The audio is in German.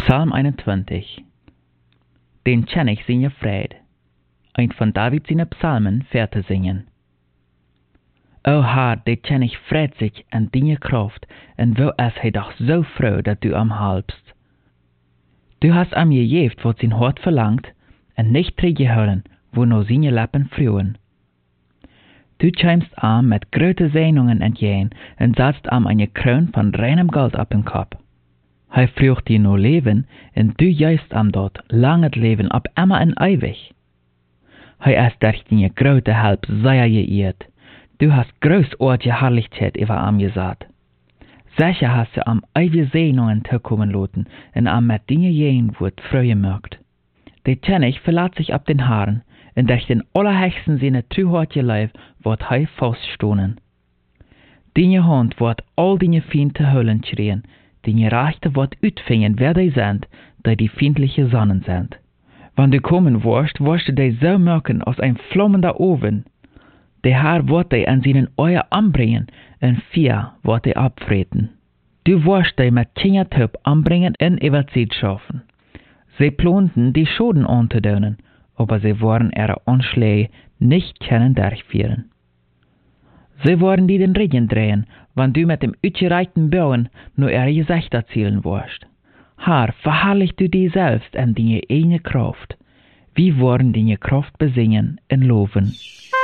Psalm 21. Den ken ich seine Fried. Ein von David seine Psalmen Verse singen. O Herr, de ken ich Fried sich an deine Kraft, en wo es he doch so froh, dat du am halbst. Du hast am gegeft, wat sein Hort verlangt, en nicht teruggehouden, wo nur seine Lippen frühen. Du kämst am mit grote Segnungen entgegen en setzt am eine Krone von reinem Gold auf den Kopf. Hij frucht dir nur Leben, en du juist am dort langes Leben ab immer en ewig. Hij ist durch deine grote Help sehr geehrt. Du hast großartige Herrlichkeit über am gesagt. Sicher hast du am ewige Segnungen zukommen lassen, en am mit deine Jehen wird freue mögt. Der König verlässt sich ab den Herrn, en durch den Allerhöchsten seine truhartige Leib wird hij feststohnen. Deine Hand wird all deine Feinde hüllen schreien, deine Rechte wird uitvingen, wer die sind, die feindliche Sonnen sind. Wenn du kommen wirst du die so merken als ein flammender Ofen. Der Herr wird die an seinen Euer anbringen, und Feuer wird die abfreten. Du wirst die mit Kindertüb anbringen und über Zeit schaffen. Sie planten, die Schoden anzudonen, aber sie wollen ihre Anschläge nicht können durchführen. Sie wollen die den Regen drehen, wenn du mit dem uitgereikten Bauen nur ihre Gesichter zielen wirst. Herr, verherrlich du dich selbst an deine eigene Kraft. Wir wollen deine Kraft besingen und loben.